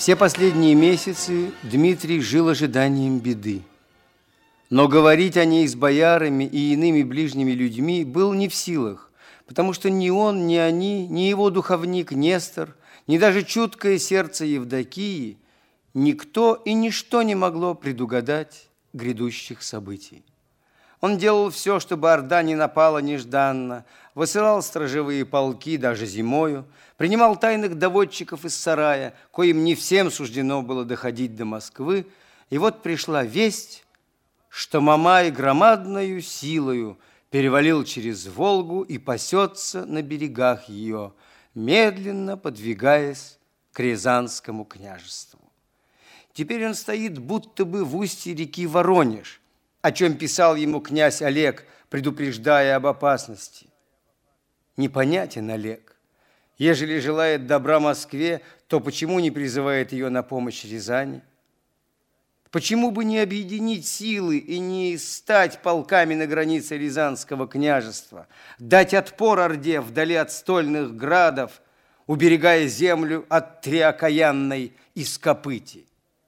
Все последние месяцы Дмитрий жил ожиданием беды. Но говорить о ней с боярами и иными ближними людьми был не в силах, потому что ни он, ни они, ни его духовник Нестор, ни даже чуткое сердце Евдокии, никто и ничто не могло предугадать грядущих событий. Он делал все, чтобы орда не напала нежданно, высылал стражевые полки даже зимою, принимал тайных доводчиков из сарая, коим не всем суждено было доходить до Москвы, и вот пришла весть, что Мамай громадною силою перевалил через Волгу и пасется на берегах ее, медленно подвигаясь к Рязанскому княжеству. Теперь он стоит будто бы в устье реки Воронеж, о чем писал ему князь Олег, предупреждая об опасности. Непонятен Олег. Ежели желает добра Москве, то почему не призывает ее на помощь Рязани? Почему бы не объединить силы и не стать полками на границе Рязанского княжества, дать отпор Орде вдали от стольных градов, уберегая землю от триокаянной ископыти?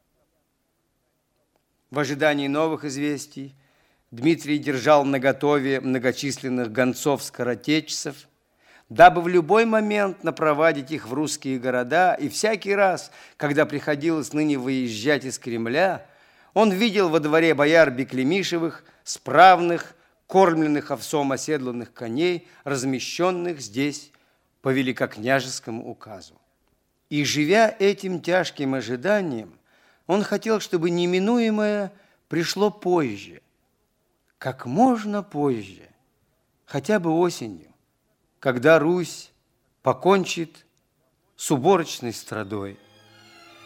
В ожидании новых известий Дмитрий держал наготове многочисленных гонцов-скоротечцев, дабы в любой момент напровадить их в русские города, и всякий раз, когда приходилось ныне выезжать из Кремля, он видел во дворе бояр Беклемишевых справных, кормленных овсом оседланных коней, размещенных здесь по великокняжескому указу. И, живя этим тяжким ожиданием, он хотел, чтобы неминуемое пришло позже, как можно позже, хотя бы осенью, когда Русь покончит с уборочной страдой.